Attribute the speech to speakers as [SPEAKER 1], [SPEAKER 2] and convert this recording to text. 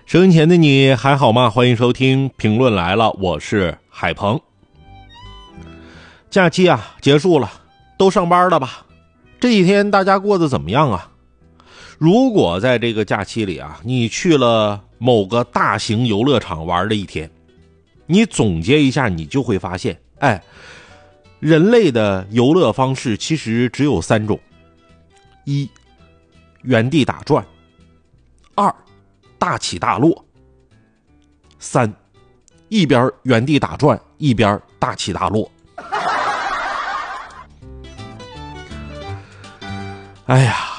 [SPEAKER 1] 收音前的你还好吗？欢迎收听评论来了，我是海鹏。假期啊结束了，都上班了吧？这几天大家过得怎么样啊？如果在这个假期里啊，你去了某个大型游乐场玩了一天，你总结一下，你就会发现，人类的游乐方式其实只有3种：一、原地打转；二、大起大落；三、一边原地打转，一边大起大落。哎呀，